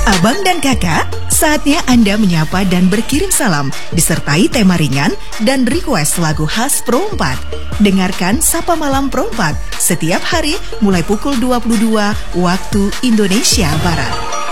Abang dan kakak, saatnya Anda menyapa dan berkirim salam disertai tema ringan dan request lagu khas Pro 4. Dengarkan Sapa Malam Pro 4 setiap hari mulai pukul 22 waktu Indonesia Barat.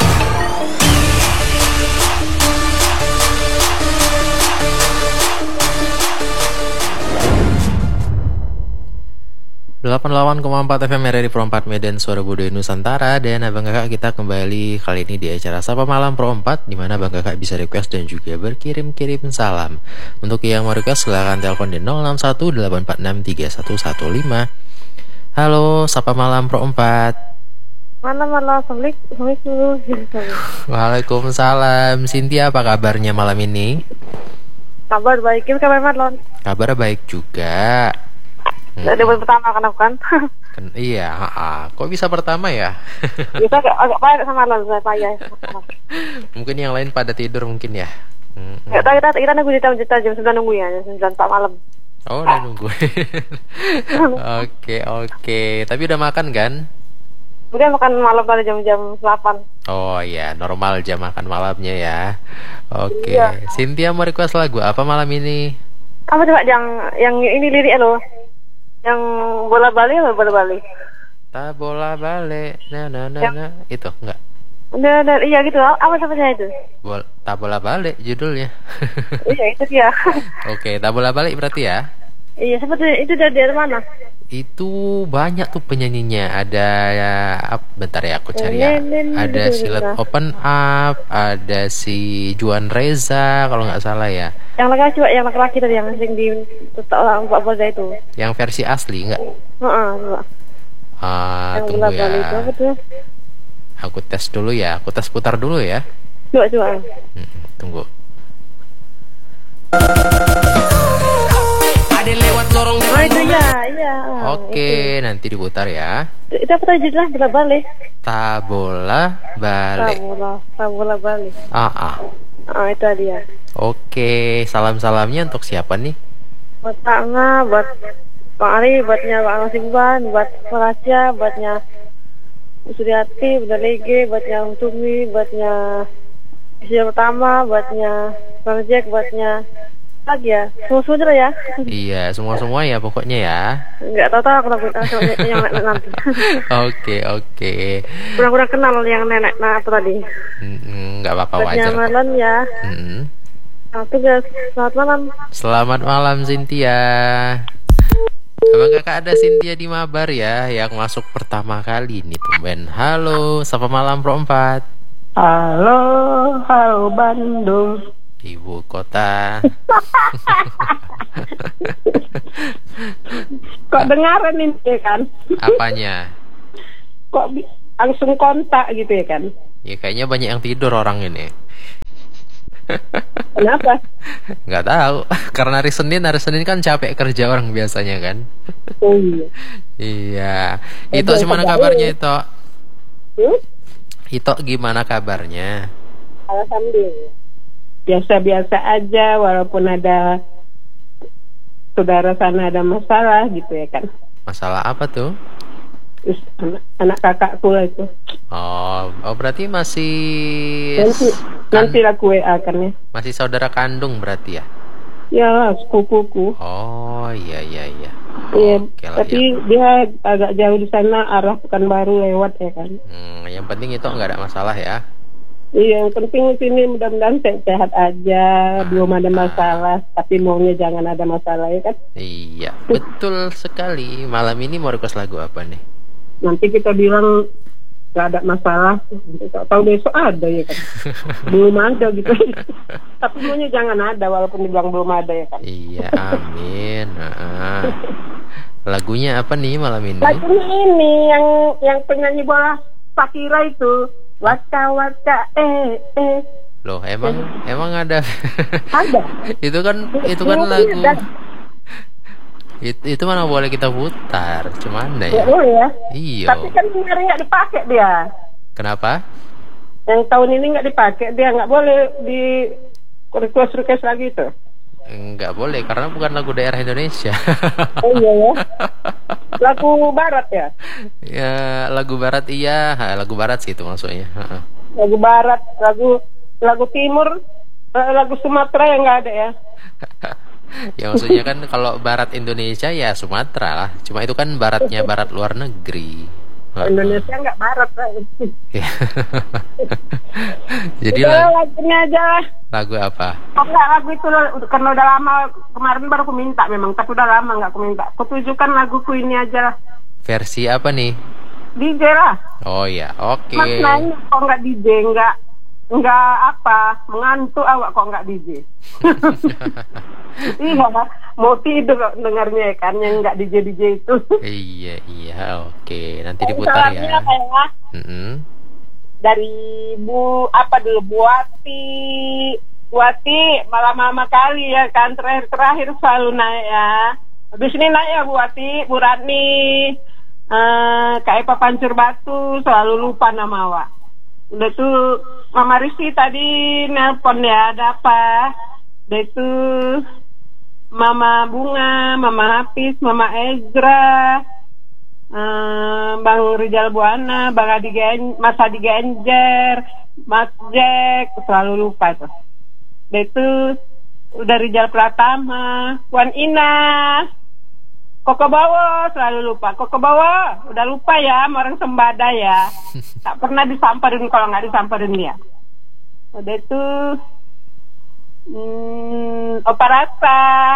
88,4 FM RRI Pro 4 Medan Suara Budaya Nusantara. Dan abang kakak kita kembali kali ini di acara Sapa Malam Pro 4, di mana abang kakak bisa request dan juga berkirim-kirim salam. Untuk yang mau request silahkan telepon di 061-846-3115. Halo Sapa Malam Pro 4. Malam, Assalamualaikum. Waalaikumsalam. Cynthia, apa kabarnya malam ini? Kabar baik, kabar Marlon. Kabar baik juga. Debat pertama kan aku kan. Iya, kok bisa pertama ya? Bisa agak payah sama Marlon, saya payah. Mungkin yang lain pada tidur mungkin ya. Enggak tahu, kita nunggu jam 9 nunggu ya, jam 9 Pak malam. Oh, udah nunggu. Oke. Tapi udah makan kan? Udah makan malam pada jam 8. Oh iya, normal jam makan malamnya ya. Oke. Iya. Cynthia mau request lagu apa malam ini? Apa coba yang ini lirik lo? Yang bola balik atau bola balik? Tak bola balik. Nah. Itu enggak? Udah, iya gitu. Apa samanya itu? Tak bola balik judulnya. Iya, itu dia. Oke, tak bola balik berarti ya? Iya, seperti itu dari mana? Itu banyak tuh penyanyinya. Ada bentar ya aku cari ya. Ada si Let Open Up, ada si Juan Reza kalau nggak salah ya. Yang laki-laki tadi yang sering di orang Pak Boda itu. Yang versi asli nggak? Coba. Yang Tunggu ya. Itu apa tuh? Aku tes dulu ya. Aku tes putar dulu ya. Coba. Tunggu. Ada lewat lorong depan Itu iya. Oke, nanti diputar ya. Itu apa tadi judulnya? Bola balik. Tabola balik. Tabola balik. Itu dia. Oke, salam-salamnya untuk siapa nih? Buat Kak Nga, buat Pak Ari, buatnya Pak Angsimban, buat Raja, buatnya Suryati, buatnya Lege, buatnya Tumi, buatnya Istri Pertama, buatnya Bang Jack, buatnya lagi ya, semua ya. Iya, semua ya pokoknya ya. Enggak tahu aku lagu yang nanti. Oke. Kurang kenal yang nenek apa tadi. Enggak apa-apa wajar. Buatnya Marlon ya. Aku guys, selamat malam. Selamat malam Cynthia. Abang kakak ada Cynthia di Mabar ya, yang masuk pertama kali nih tumben. Halo, Sapa Malam Pro 4. Halo Bandung, ibu kota. kok dengaran ini ya kan? Apanya? Kok langsung kontak gitu ya kan? Ya kayaknya banyak yang tidur orang ini. Kenapa? Nggak tahu. Karena hari Senin kan capek kerja orang biasanya kan. Oh iya. Iya. Ito gimana kabarnya Ito? Ito gimana kabarnya? Alhamdulillah. Biasa-biasa aja, walaupun ada saudara sana ada masalah gitu ya kan. Masalah apa tuh? Terus anak kakakku lah itu. Oh berarti masih nanti aku WA kan ya. Masih saudara kandung berarti ya? Ya, sepupuku. Oh iya. Iya, Ya. tapi dia agak jauh di sana, arah Pekanbaru lewat ya kan. Yang penting itu nggak ada masalah ya. Iya, yang penting di sini mudah-mudahan sehat aja, belum ada masalah, tapi maunya jangan ada masalah ya kan. Iya, betul sekali. Malam ini mau request lagu apa nih? Nanti kita bilang gak ada masalah, tahu besok ada ya kan. Belum ada gitu. Tapi maunya jangan ada, walaupun dibilang belum ada ya kan. Iya, amin. Lagunya apa nih malam ini? Lagunya ini yang penyanyi bola Shakira itu. Waka Loh, emang ada? Ada. Itu kan lagu. Itu mana boleh kita putar? Cuman ya. Boleh ya. Iya. Tapi kan kemarin nggak dipakai dia. Kenapa? Yang tahun ini nggak dipakai, dia nggak boleh di request lagi itu. Nggak boleh karena bukan lagu daerah Indonesia. Oh iya ya. Lagu barat ya? Ya lagu barat iya, lagu barat sih itu maksudnya. Lagu barat, lagu timur, lagu Sumatera yang nggak ada ya. Ya maksudnya kan kalau barat Indonesia ya Sumatera lah. Cuma itu kan baratnya barat luar negeri. Indonesia nggak barat. Jadi lagunya aja. Lagu apa? Oh enggak, lagu itu karena udah lama, kemarin baru aku minta memang, tapi udah lama nggak aku minta. Aku tujukan laguku ini aja. Versi apa nih? DJ lah. Oh ya, oke. Mas nanya kok nggak DJ, nggak apa, mengantuk awak kok nggak DJ. Iya, mau tidur dengarnya kan yang nggak DJ itu. Iya, oke. Nanti diputar ya. Dari Bu Wati malam-malam kali ya kan, terakhir selalu naik ya. Habis ini naik ya Bu Wati, Bu Ratni, Kak Epa Pancur Batu, selalu lupa nama awak. Udah tuh Mama Risi tadi nelpon ya, ada apa? Udah itu Mama Bunga, Mama Hafiz, Mama Ezra, Bang Rizal Buana, Bang Mas Adi Genjer, Mas Jack, selalu lupa tuh. Udah itu udah Rizal Pratama, Wan Ina, Koko Bawo, selalu lupa. Koko Bawo, udah lupa ya sama orang Sembada ya. Tak pernah disamperin kalau nggak disamperin dia. Udah itu Opa Rasa.